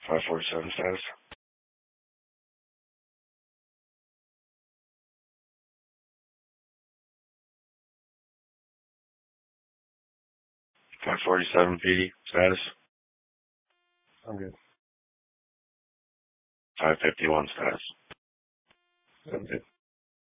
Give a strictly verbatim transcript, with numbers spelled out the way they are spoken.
five forty-seven status. five forty-seven P D status. I'm good. five fifty-one status. I'm good.